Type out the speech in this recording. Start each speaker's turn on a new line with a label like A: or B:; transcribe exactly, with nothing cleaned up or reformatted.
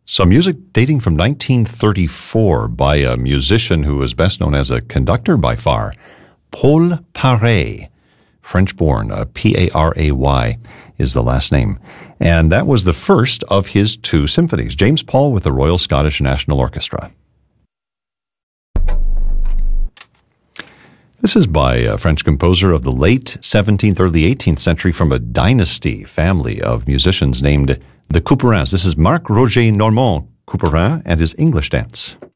A: Some music dating from nineteen thirty-four by a musician who is best known as a conductor by far, Paul Paray, French-born, uh, P A R A Y is the last name. And that was the first of his two symphonies, James Paul with the Royal Scottish National Orchestra. This is by a French composer of the late seventeenth, early eighteenth century from a dynasty family of musicians named the Couperins. This is Marc Roger Normand Couperin and his English Dance.